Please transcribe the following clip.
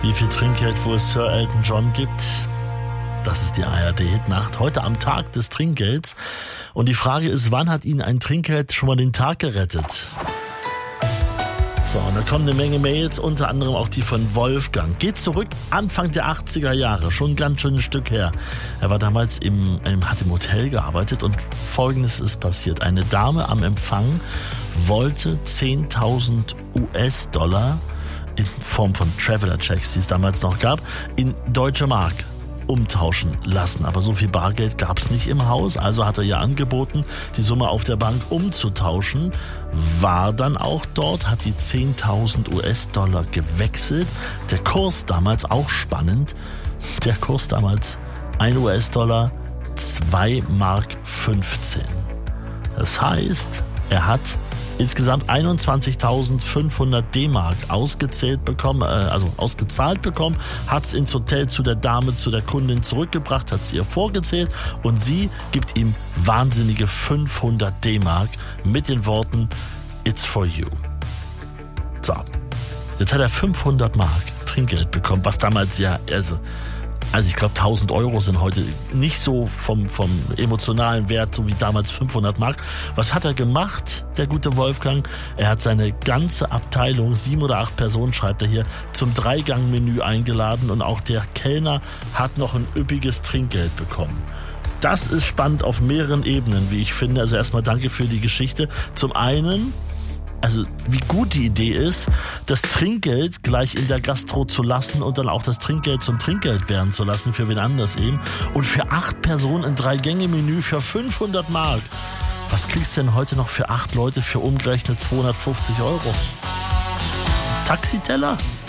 Wie viel Trinkgeld wohl Sir Elton John gibt? Das ist die ARD-Hitnacht, heute am Tag des Trinkgelds. Und die Frage ist, wann hat Ihnen ein Trinkgeld schon mal den Tag gerettet? So, und da kommen eine Menge Mails, unter anderem auch die von Wolfgang. Geht zurück, Anfang der 80er Jahre, schon ein ganz schönes Stück her. Er war damals hat im Hotel gearbeitet und Folgendes ist passiert. Eine Dame am Empfang wollte 10.000 US-Dollar in Form von Traveler-Checks, die es damals noch gab, in deutsche Mark umtauschen lassen. Aber so viel Bargeld gab es nicht im Haus, also hat er ihr angeboten, die Summe auf der Bank umzutauschen, war dann auch dort, hat die 10.000 US-Dollar gewechselt. Der Kurs damals, auch spannend, der Kurs damals 1 US-Dollar, 2 Mark 15. Das heißt, er hat insgesamt 21.500 D-Mark ausgezahlt bekommen, hat es ins Hotel zu der Dame, zu der Kundin zurückgebracht, hat sie ihr vorgezählt und sie gibt ihm wahnsinnige 500 D-Mark mit den Worten "It's for you". So, jetzt hat er 500 Mark Trinkgeld bekommen, was damals also ich glaube 1.000 Euro sind heute nicht so vom emotionalen Wert, so wie damals 500 Mark. Was hat er gemacht, der gute Wolfgang? Er hat seine ganze Abteilung, 7 oder 8 Personen, schreibt er hier, zum 3-Gang-Menü eingeladen und auch der Kellner hat noch ein üppiges Trinkgeld bekommen. Das ist spannend auf mehreren Ebenen, wie ich finde. Also erstmal danke für die Geschichte. Zum einen, also wie gut die Idee ist, das Trinkgeld gleich in der Gastro zu lassen und dann auch das Trinkgeld zum Trinkgeld werden zu lassen, für wen anders eben. Und für 8 Personen ein 3-Gänge-Menü für 500 Mark. Was kriegst du denn heute noch für 8 Leute für umgerechnet 250 Euro? Taxiteller?